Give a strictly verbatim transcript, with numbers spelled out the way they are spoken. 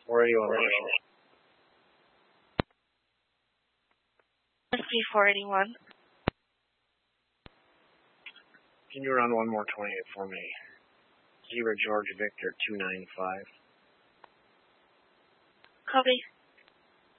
four eighty-one. S P four eighty-one. Can you run one more twenty-eight for me? Zebra George Victor two nine five. Copy.